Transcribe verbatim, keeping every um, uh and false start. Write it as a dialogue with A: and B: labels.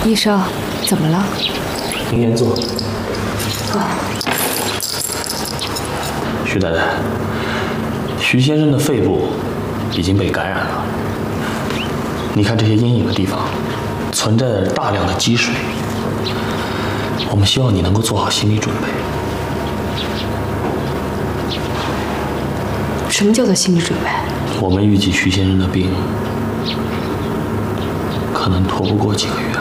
A: 医生，怎么了？
B: 您先坐。
A: 好。
B: 徐太太，徐先生的肺部已经被感染了。你看这些阴影的地方，存在着大量的积水。我们希望你能够做好心理准备。
A: 什么叫做心理准备？
B: 我们预计徐先生的病可能拖不过几个月。